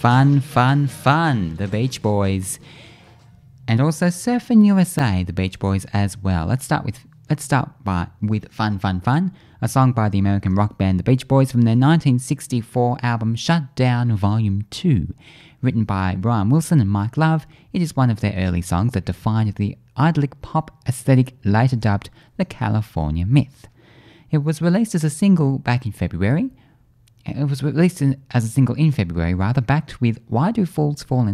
Fun, Fun, Fun, the Beach Boys. And also Surfing USA, the Beach Boys as well. Let's start with Fun, Fun, Fun, a song by the American rock band The Beach Boys from their 1964 album Shut Down Volume 2. Written by Brian Wilson and Mike Love, it is one of their early songs that defined the idyllic pop aesthetic later dubbed the California Myth. It was released as a single back in February. It was released as a single in February, backed with Why Do Fools Fall in